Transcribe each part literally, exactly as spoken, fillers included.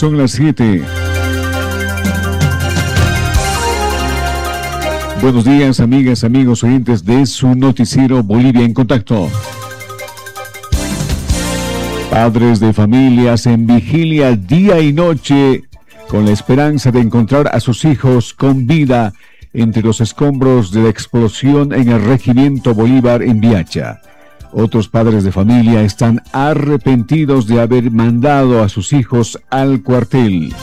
son las siete. Buenos días, amigas, amigos, oyentes de su noticiero Bolivia en Contacto. Padres de familias en vigilia día y noche con la esperanza de encontrar a sus hijos con vida entre los escombros de la explosión en el Regimiento Bolívar en Biacha. Otros padres de familia están arrepentidos de haber mandado a sus hijos al cuartel.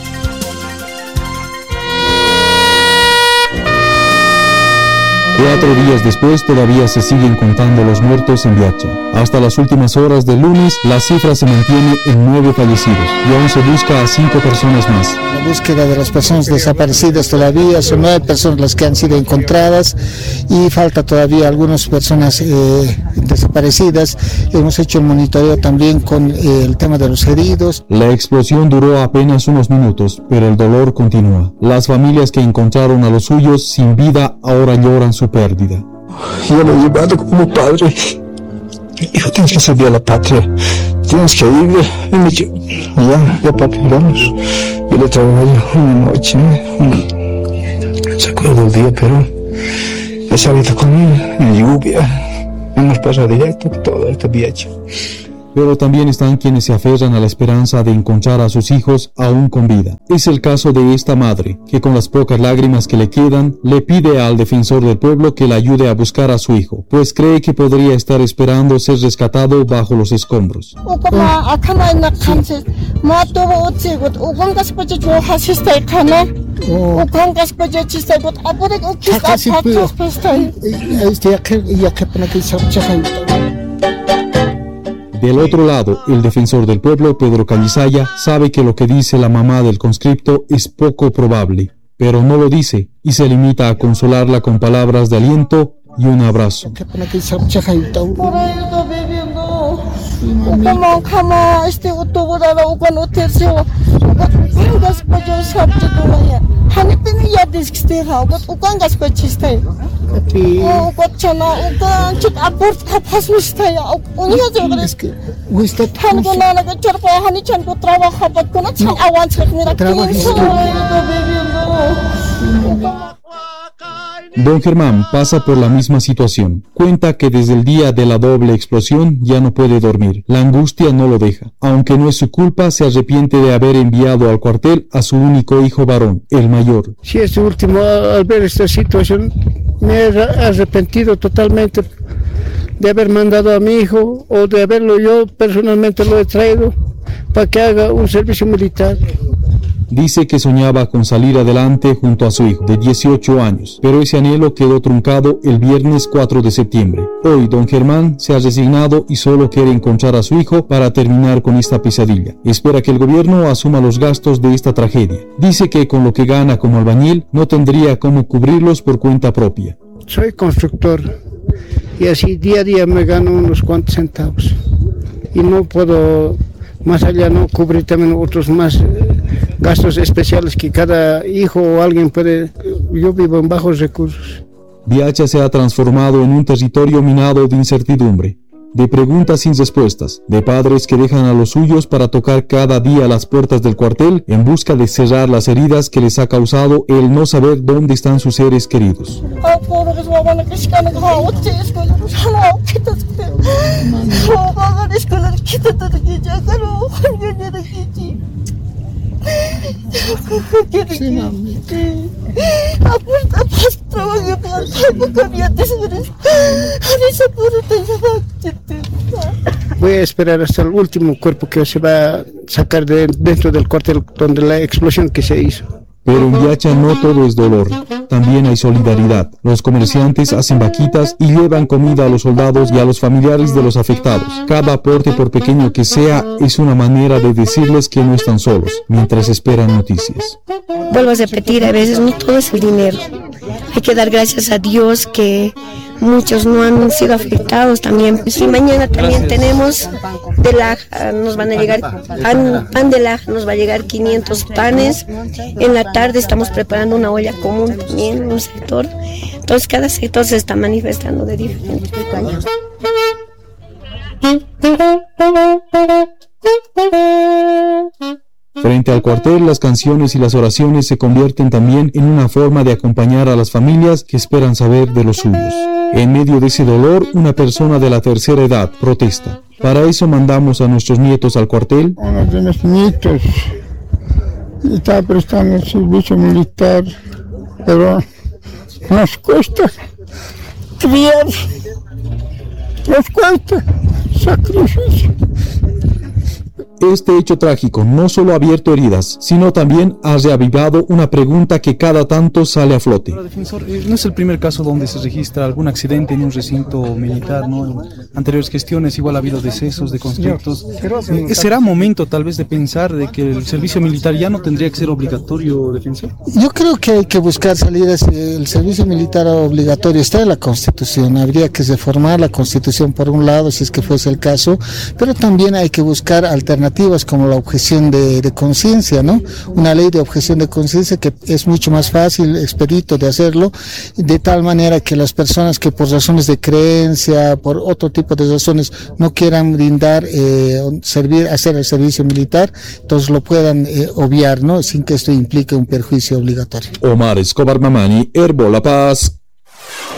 Cuatro días después todavía se siguen contando los muertos en Biacha. Hasta las últimas horas del lunes, la cifra se mantiene en nueve fallecidos y aún se busca a cinco personas más. La búsqueda de las personas desaparecidas todavía son nueve personas las que han sido encontradas y falta todavía algunas personas eh, desaparecidas. Hemos hecho un monitoreo también con eh, el tema de los heridos. La explosión duró apenas unos minutos, pero el dolor continúa. Las familias que encontraron a los suyos sin vida ahora lloran su pérdida. Yo lo he llevado como padre. Hijo, tienes que servir a la patria. Tienes que ir. Y me dijo, ya, ya papi, vamos. Yo le trabajé una noche. ¿no? Se acuerda del día, pero he salido con él en lluvia. Hemos pasado directo todo este viaje. Pero también están quienes se aferran a la esperanza de encontrar a sus hijos aún con vida. Es el caso de esta madre, que con las pocas lágrimas que le quedan, le pide al defensor del pueblo que le ayude a buscar a su hijo, pues cree que podría estar esperando ser rescatado bajo los escombros. Del otro lado, el defensor del pueblo, Pedro Calizaya, sabe que lo que dice la mamá del conscripto es poco probable, pero no lo dice y se limita a consolarla con palabras de aliento y un abrazo. Don Germán pasa por la misma situación. Cuenta que desde el día de la doble explosión ya no puede dormir. La angustia no lo deja. Aunque no es su culpa, se arrepiente de haber enviado al cuartel a su único hijo varón, el mayor. Sí, este último, al ver esta situación, me he arrepentido totalmente de haber mandado a mi hijo o de haberlo yo personalmente lo he traído para que haga un servicio militar. Dice que soñaba con salir adelante junto a su hijo de dieciocho años, pero ese anhelo quedó truncado el viernes cuatro de septiembre. Hoy don Germán se ha resignado y solo quiere encontrar a su hijo para terminar con esta pesadilla. Espera que el gobierno asuma los gastos de esta tragedia. Dice que con lo que gana como albañil no tendría cómo cubrirlos por cuenta propia. Soy constructor y así día a día me gano unos cuantos centavos y no puedo más allá no cubrir también otros más gastos especiales que cada hijo o alguien puede. Yo vivo en bajos recursos. Biacha se ha transformado en un territorio minado de incertidumbre, de preguntas sin respuestas, de padres que dejan a los suyos para tocar cada día las puertas del cuartel en busca de cerrar las heridas que les ha causado el no saber dónde están sus seres queridos. Voy a esperar hasta el último cuerpo que se va a sacar de dentro del cuartel donde la explosión que se hizo. Pero en Biacha no todo es dolor, también hay solidaridad. Los comerciantes hacen vaquitas y llevan comida a los soldados y a los familiares de los afectados. Cada aporte, por pequeño que sea, es una manera de decirles que no están solos, mientras esperan noticias. Vuelvo a repetir, a veces no todo es el dinero. Hay que dar gracias a Dios que muchos no han sido afectados también. Y mañana también tenemos de Laja, nos van a llegar pan, pan de Laja, nos va a llegar quinientos panes. En la tarde estamos preparando una olla común también en un sector. Entonces cada sector se está manifestando de diferentes maneras. Frente al cuartel, las canciones y las oraciones se convierten también en una forma de acompañar a las familias que esperan saber de los suyos. En medio de ese dolor, una persona de la tercera edad protesta. Para eso mandamos a nuestros nietos al cuartel. Uno de mis nietos está prestando el servicio militar, pero nos cuesta criar, nos cuesta sacrificio. Este hecho trágico no solo ha abierto heridas, sino también ha reavivado una pregunta que cada tanto sale a flote. Pero, defensor, no es el primer caso donde se registra algún accidente en un recinto militar, ¿no? En anteriores gestiones igual ha habido decesos de conscriptos. Eh, ¿Será momento tal vez de pensar de que el servicio militar ya no tendría que ser obligatorio, defensor? Yo creo que hay que buscar salidas. El servicio militar obligatorio está en la Constitución. Habría que reformar la Constitución por un lado, si es que fuese el caso, pero también hay que buscar alternativas como la objeción de, de conciencia, ¿no? Una ley de objeción de conciencia que es mucho más fácil, expedito de hacerlo, de tal manera que las personas que por razones de creencia, por otro tipo de razones, no quieran brindar, eh, servir, hacer el servicio militar, entonces lo puedan eh, obviar, ¿no? Sin que esto implique un perjuicio obligatorio. Omar Escobar Mamani, Herbo La Paz,